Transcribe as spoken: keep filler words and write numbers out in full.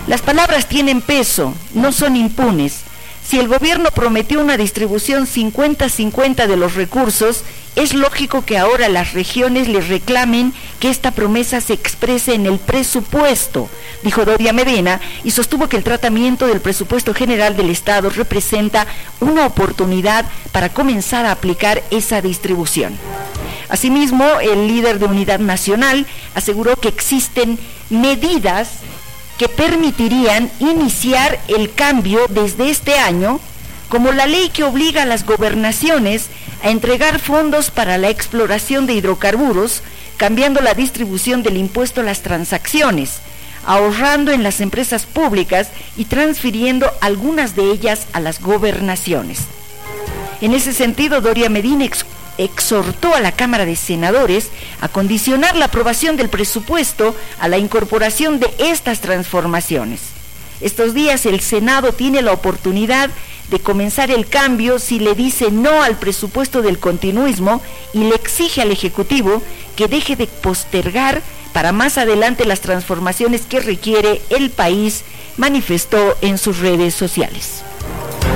Las palabras tienen peso, no son impunes. Si el gobierno prometió una distribución cincuenta cincuenta de los recursos, es lógico que ahora las regiones le reclamen que esta promesa se exprese en el presupuesto, dijo Doria Medina, y sostuvo que el tratamiento del presupuesto general del Estado representa una oportunidad para comenzar a aplicar esa distribución. Asimismo, el líder de Unidad Nacional aseguró que existen medidas que permitirían iniciar el cambio desde este año, como la ley que obliga a las gobernaciones a entregar fondos para la exploración de hidrocarburos, cambiando la distribución del impuesto a las transacciones, ahorrando en las empresas públicas y transfiriendo algunas de ellas a las gobernaciones. En ese sentido, Doria Medina ex exhortó a la Cámara de Senadores a condicionar la aprobación del presupuesto a la incorporación de estas transformaciones. Estos días el Senado tiene la oportunidad de comenzar el cambio si le dice no al presupuesto del continuismo y le exige al Ejecutivo que deje de postergar para más adelante las transformaciones que requiere el país, manifestó en sus redes sociales.